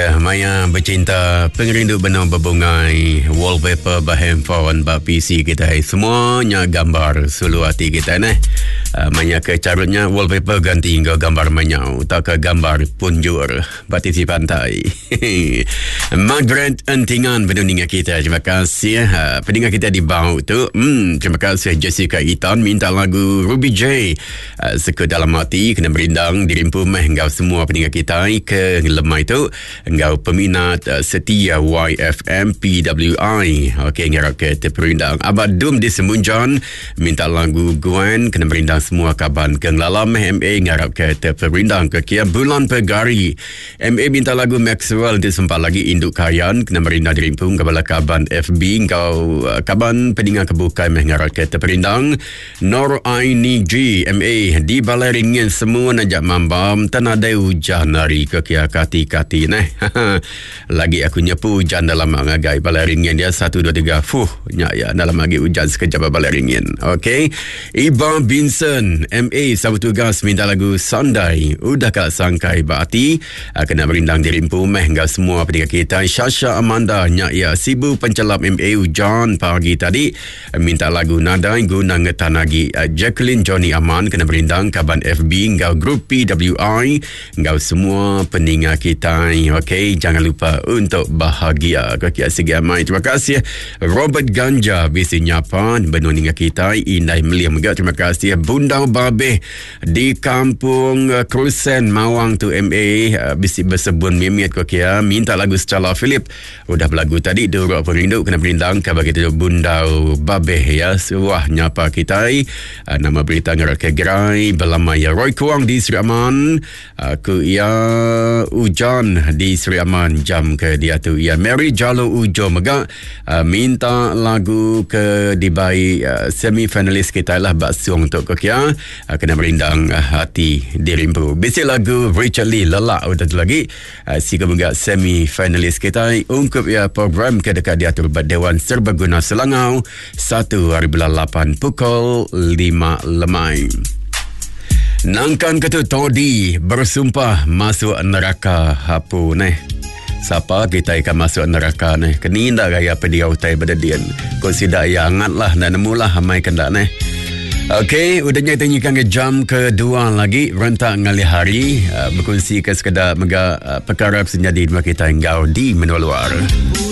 Ya, Maya bercinta, pengerindu benar berbungai, wallpaper handphone, PC kita, semuanya gambar sulu hati kita nah. Maya ke carutnya wallpaper ganti ke gambar manyau, tak ke gambar punjur batisi pantai. Margaret Entingan pendengar kita, terima kasih. Pendengar kita di bawah tu, terima kasih Jessica Itan minta lagu Ruby J. Suka dalam hati kena berindang dirimpu engkau semua pendengar kita ke lemah itu. Engkau peminat setia YFM PWI. Okey, ngarap ke terperindang. Abad Dum di Semunjan minta lagu Gwen kena berindang semua kaban ke lalam MA ngarap ke terperindang ke kia bulan pegari. MA minta lagu Maxwell di sempat lagi induk kayan kena berindang dirimpung kepala kaban FB engkau kaban pendengar kebukai ngarap ke terperindang. Nor Aini G MA di Balai Ringin semua najak mambam tanada hujan hari ke kia kati-kati nah. Lagi aku nyepu hujan dalam ngagai Balai Ringin dia 1 2 3 ya dalam lagi hujan sekejap Balai Ringin. Okey, Iba Vincent MA sahabat tugas minta lagu Sandai udah kak sangkai berarti kena berindang dirimpu enggak semua pendengar kita. Syasha Amanda ya sibu pencelap MA hujan pagi tadi minta lagu Nadai guna ngetan lagi. Jacqueline Johnny Aman kena berindang kaban FB engkau grup PWI engkau semua pendengar kita. Okey, jangan lupa untuk bahagia. Kaki segi amai. Terima kasih Robert Ganja bisi nyapan benuninga kita Indai Meliam juga. Terima kasih Bunda Babeh di kampung Krusen Mawang tu MA bisi bersebun mimiat kaki minta lagu Secara Philip udah berlagu tadi duruk perindu kena berindang kabar kita Bunda Babeh ya sebuah nyapa kita nama berita ngarat ke gerai belamaya Roy Kuang di Sri Aman aku ia hujan di Sri Aman jam ke dia tu ya. Mary Jalo Ujo Megak minta lagu ke dibai semi-finalis kita lah baksung untuk kokia kena berindang hati dirimpu. Bisi lagu Richard Lee Lelak udah tu lagi sika megak semi-finalis kita ungkup ya program ke dekat diatur Dewan Serbaguna Selangau 1/8 pukul 5 lemai. Nangkan kata Todi bersumpah masuk neraka hapu neh. Siapa kita akan masuk neraka neh? Keninda gaya pedia utai bedadian. Consider ya angatlah dan nemulah hamai kendak neh. Okey, udahnya tanyakan ke jam kedua lagi rentak ngali hari berkongsi ke sekedar mega perkara senjadi dua kita engkau di menua luar.